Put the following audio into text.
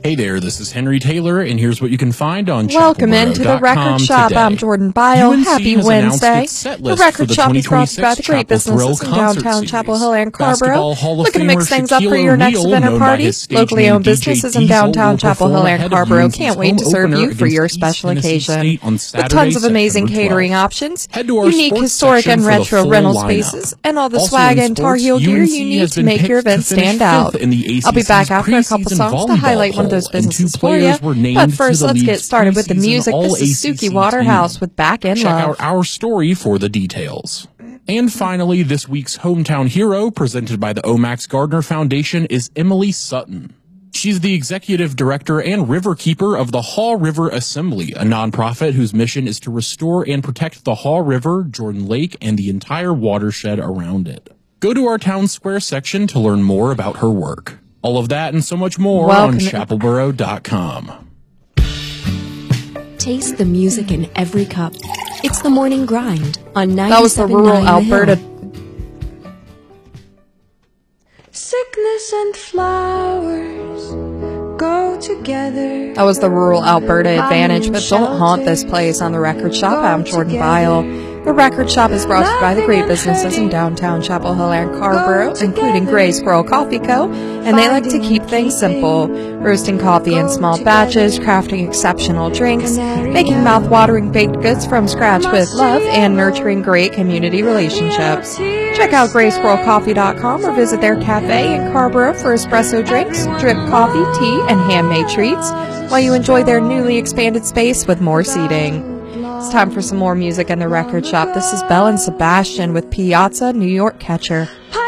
Hey there, this is Henry Taylor, and here's what you can find on Welcome into the Record Shop. Today. I'm Jordan Bile. UNC Happy has Wednesday. its set The list Record for Shop is brought to you by the 2026 great businesses in Chapel Thrill downtown Concert Chapel Series. Hill and Basketball Carrboro. Hall of Looking to Famer mix things up for Shaquille your next O'Neal, event or known by party? his stage Locally name owned DJ businesses in Diesel, downtown will Chapel Hill perform and ahead of Carrboro UNC's can't wait home to serve opener you for your against special East Tennessee occasion. State on With Saturday, tons of amazing September catering 12th. options, Head to our unique sports historic section and for the retro full rental lineup. spaces, and all the Also swag in and Tar sports, Heel gear UNC you need has to been make your picked to event finish stand out. fifth in the I'll be back ACC's after a couple preseason songs to volleyball highlight one of those poll, and businesses two for you. players were named But to first, the let's get league's started with the preseason music. This is All-ACC Suki Waterhouse team. with Back in Check Love. out our story for the details. And finally, this week's hometown hero, presented by the Omax Gardner Foundation, is Emily Sutton. She's the executive director and riverkeeper of the Haw River Assembly, a nonprofit whose mission is to restore and protect the Haw River, Jordan Lake, and the entire watershed around it. Go to our town square section to learn more about her work. All of that and so much more on chapelboro.com. Taste the music in every cup. It's the morning grind on 97.9 That was the rural Alberta. Sickness and flowers go together. That was the rural Alberta advantage, but don't haunt this place on the Record Shop. I'm Jordan Bile. The Record Shop is brought to you by the great businesses in downtown Chapel Hill and Carrboro, including Gray Squirrel Coffee Co., and they like to keep things simple, roasting coffee in small batches, crafting exceptional drinks, making mouth-watering baked goods from scratch with love, and nurturing great community relationships. Check out GraySquirrelCoffee.com or visit their cafe in Carrboro for espresso drinks, drip coffee, tea, and handmade treats, while you enjoy their newly expanded space with more seating. It's time for some more music in the Record Shop. This is Belle and Sebastian with Piazza New York Catcher.